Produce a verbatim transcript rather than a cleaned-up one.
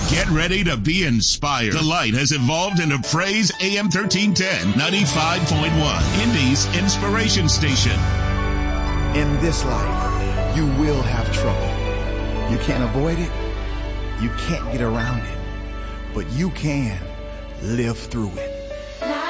Get ready to be inspired. The Light has evolved into Praise A M thirteen ten, ninety-five point one, Indy's inspiration station. In this life, you will have trouble. You can't avoid it. You can't get around it. But you can live through it.